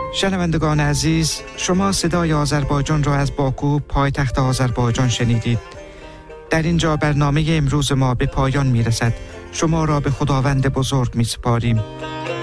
شنوندگان عزیز، شما صدای آذربایجان را از باکو، پایتخت آذربایجان شنیدید. در اینجا برنامه امروز ما به پایان می رسد. شما را به خداوند بزرگ می سپاریم.